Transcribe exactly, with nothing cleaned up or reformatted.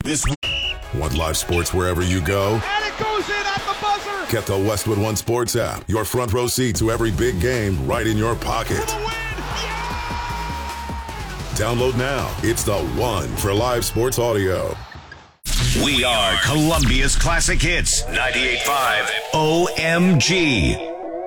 This Want live sports wherever you go? And it goes in at the buzzer! Get the Westwood One Sports app. Your front row seat to every big game right in your pocket. For the win! Download now. It's the one for live sports audio. We are Columbia's Classic Hits. ninety-eight point five O M G.